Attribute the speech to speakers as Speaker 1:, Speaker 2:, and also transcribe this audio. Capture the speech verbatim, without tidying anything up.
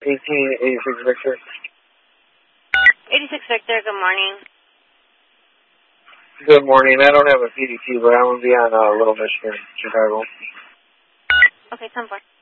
Speaker 1: eighteen eighty-six Victor.
Speaker 2: eighty-six Victor, good morning.
Speaker 1: Good morning. I don't have a P D T, but I'm going to be on uh, Little Michigan, Chicago.
Speaker 2: Okay, ten four.